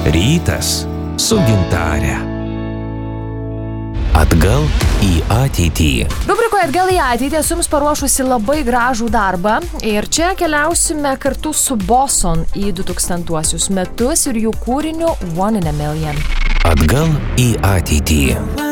Rytas su Gintare. Atgal į ateitį. Rubrikoje Atgal į ateitį esu jums paruošusi labai gražų darbą ir čia keliausime kartu su Boson į 2000 metus ir jų kūriniu One in a Million. Atgal į ateitį.